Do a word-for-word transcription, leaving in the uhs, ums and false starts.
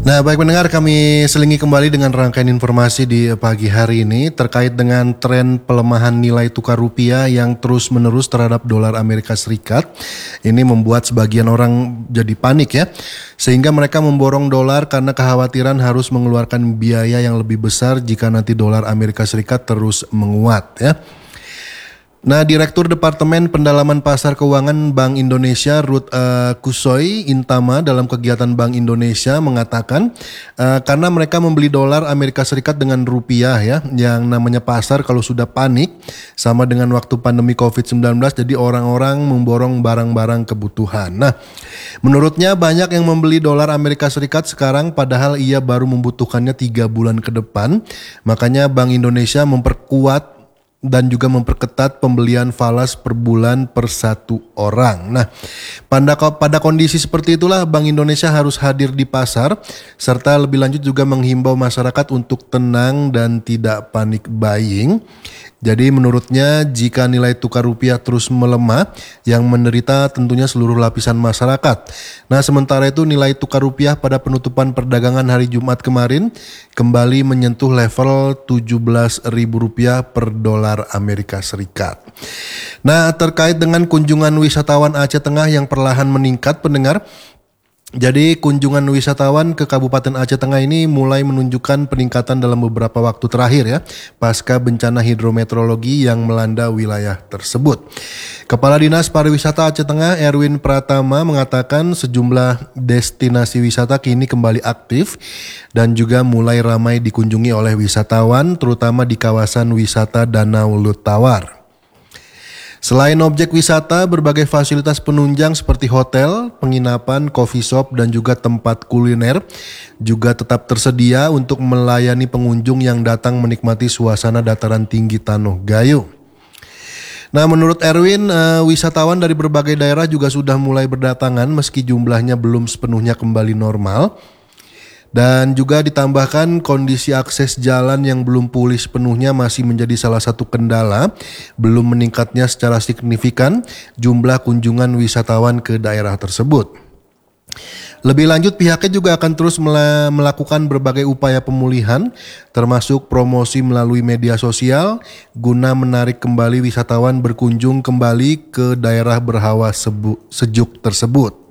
Nah, baik pendengar, kami selingi kembali dengan rangkaian informasi di pagi hari ini terkait dengan tren pelemahan nilai tukar rupiah yang terus-menerus terhadap dolar Amerika Serikat. Ini membuat sebagian orang jadi panik ya, sehingga mereka memborong dolar karena kekhawatiran harus mengeluarkan biaya yang lebih besar jika nanti dolar Amerika Serikat terus menguat ya. Nah, Direktur Departemen Pendalaman Pasar Keuangan Bank Indonesia Ruth uh, Kusoy Intama dalam kegiatan Bank Indonesia mengatakan uh, karena mereka membeli dolar Amerika Serikat dengan rupiah ya, yang namanya pasar kalau sudah panik sama dengan waktu pandemi covid sembilan belas, jadi orang-orang memborong barang-barang kebutuhan. Nah, menurutnya banyak yang membeli dolar Amerika Serikat sekarang padahal ia baru membutuhkannya tiga bulan ke depan. Makanya Bank Indonesia memperkuat dan juga memperketat pembelian falas per bulan per satu orang. Nah, pada, pada kondisi seperti itulah Bank Indonesia harus hadir di pasar serta lebih lanjut juga menghimbau masyarakat untuk tenang dan tidak panik buying. Jadi menurutnya jika nilai tukar rupiah terus melemah, yang menderita tentunya seluruh lapisan masyarakat. Nah, sementara itu nilai tukar rupiah pada penutupan perdagangan hari Jumat kemarin kembali menyentuh level tujuh belas ribu rupiah per dolar Amerika Serikat. Nah, terkait dengan kunjungan wisatawan Aceh Tengah yang perlahan meningkat pendengar, jadi kunjungan wisatawan ke Kabupaten Aceh Tengah ini mulai menunjukkan peningkatan dalam beberapa waktu terakhir ya, pasca bencana hidrometeorologi yang melanda wilayah tersebut. Kepala Dinas Pariwisata Aceh Tengah Erwin Pratama mengatakan sejumlah destinasi wisata kini kembali aktif dan juga mulai ramai dikunjungi oleh wisatawan, terutama di kawasan wisata Danau Lutawar. Selain objek wisata, berbagai fasilitas penunjang seperti hotel, penginapan, coffee shop, dan juga tempat kuliner juga tetap tersedia untuk melayani pengunjung yang datang menikmati suasana dataran tinggi Tanoh Gayo. Nah, menurut Erwin, uh, wisatawan dari berbagai daerah juga sudah mulai berdatangan meski jumlahnya belum sepenuhnya kembali normal. Dan juga ditambahkan kondisi akses jalan yang belum pulih sepenuhnya masih menjadi salah satu kendala, belum meningkatnya secara signifikan jumlah kunjungan wisatawan ke daerah tersebut. Lebih lanjut, pihaknya juga akan terus melakukan berbagai upaya pemulihan, termasuk promosi melalui media sosial, guna menarik kembali wisatawan berkunjung kembali ke daerah berhawa sejuk tersebut.